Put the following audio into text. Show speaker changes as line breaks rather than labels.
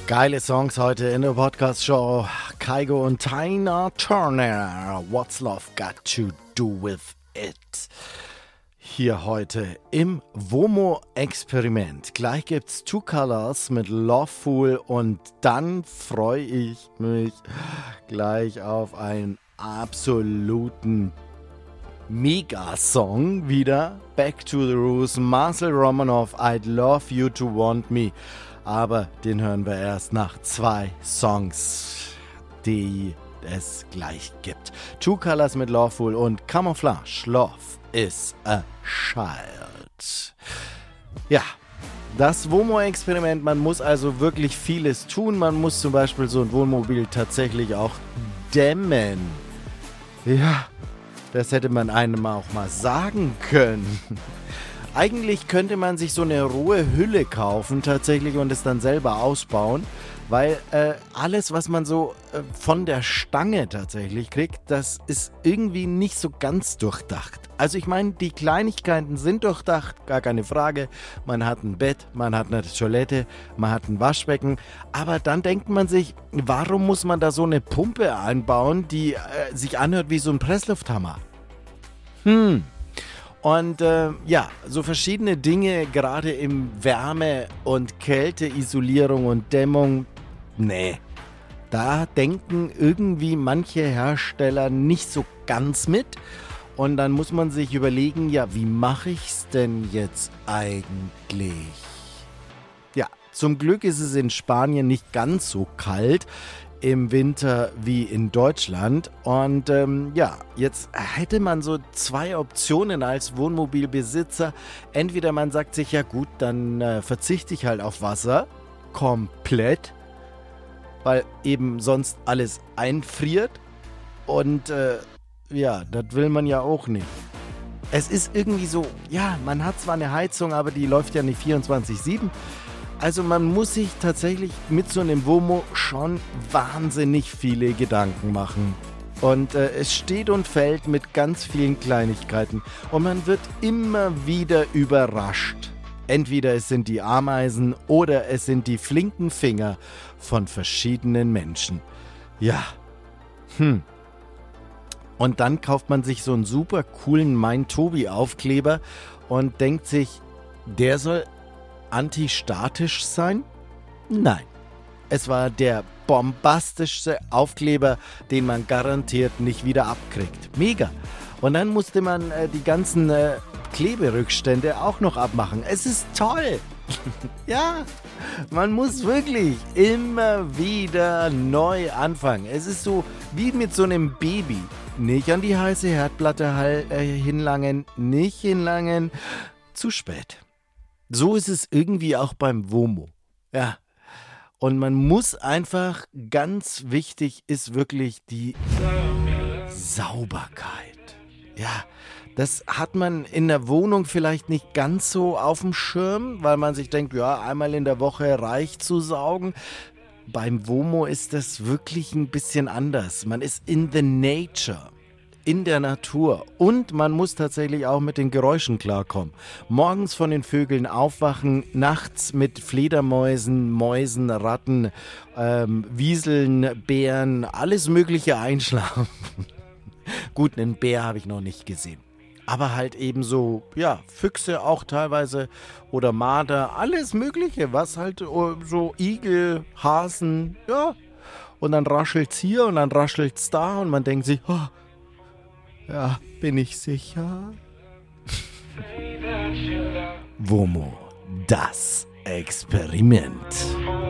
Geile Songs heute in der Podcast-Show. Kygo und Tina Turner. What's Love Got to Do With It? Hier heute im WOMO-Experiment. Gleich gibt's Two Colors mit Loveful und dann freue ich mich gleich auf einen absoluten Mega-Song wieder. Back to the Roots, Marcel Romanoff, I'd Love You to Want Me. Aber den hören wir erst nach 2 Songs, die es gleich gibt. Two Colors mit Loveful und Camouflage, Love is a Child. Ja, das WOMO-Experiment, man muss also wirklich vieles tun. Man muss zum Beispiel so ein Wohnmobil tatsächlich auch dämmen. Ja, das hätte man einem auch mal sagen können. Eigentlich könnte man sich so eine rohe Hülle kaufen tatsächlich und es dann selber ausbauen, weil alles, was man so von der Stange tatsächlich kriegt, das ist irgendwie nicht so ganz durchdacht. Also ich meine, die Kleinigkeiten sind durchdacht, gar keine Frage. Man hat ein Bett, man hat eine Toilette, man hat ein Waschbecken, aber dann denkt man sich, warum muss man da so eine Pumpe einbauen, die sich anhört wie so ein Presslufthammer? Und ja, so verschiedene Dinge, gerade im Wärme- und Kälteisolierung und Dämmung, nee, da denken irgendwie manche Hersteller nicht so ganz mit. Und dann muss man sich überlegen, ja, wie mache ich's denn jetzt eigentlich? Ja, zum Glück ist es in Spanien nicht ganz so kalt im Winter wie in Deutschland. Und ja, jetzt hätte man so 2 Optionen als Wohnmobilbesitzer. Entweder man sagt sich, ja gut, dann verzichte ich halt auf Wasser komplett, weil eben sonst alles einfriert. Und ja, das will man ja auch nicht. Es ist irgendwie so, ja, man hat zwar eine Heizung, aber die läuft ja nicht 24/7. Also man muss sich tatsächlich mit so einem WOMO schon wahnsinnig viele Gedanken machen. Und es steht und fällt mit ganz vielen Kleinigkeiten. Und man wird immer wieder überrascht. Entweder es sind die Ameisen oder es sind die flinken Finger von verschiedenen Menschen. Ja, Und dann kauft man sich so einen super coolen Mein-Tobi-Aufkleber und denkt sich, der soll antistatisch sein? Nein. Es war der bombastischste Aufkleber, den man garantiert nicht wieder abkriegt. Mega. Und dann musste man die ganzen Kleberückstände auch noch abmachen. Es ist toll. Ja, man muss wirklich immer wieder neu anfangen. Es ist so wie mit so einem Baby. Nicht an die heiße Herdplatte hinlangen, nicht hinlangen. Zu spät. So ist es irgendwie auch beim WOMO. Ja. Und man muss einfach, ganz wichtig ist wirklich die Sauberkeit. Ja, das hat man in der Wohnung vielleicht nicht ganz so auf dem Schirm, weil man sich denkt, ja, einmal in der Woche reicht zu saugen. Beim WOMO ist das wirklich ein bisschen anders. Man ist in the nature. In der Natur. Und man muss tatsächlich auch mit den Geräuschen klarkommen. Morgens von den Vögeln aufwachen, nachts mit Fledermäusen, Mäusen, Ratten, Wieseln, Bären, alles Mögliche einschlafen. Gut, einen Bär habe ich noch nicht gesehen. Aber halt eben so, ja, Füchse auch teilweise oder Marder, alles Mögliche, was halt so Igel, Hasen, ja. Und dann raschelt's hier und dann raschelt's da und man denkt sich, oh, ja, bin ich sicher? WOMO, das Experiment.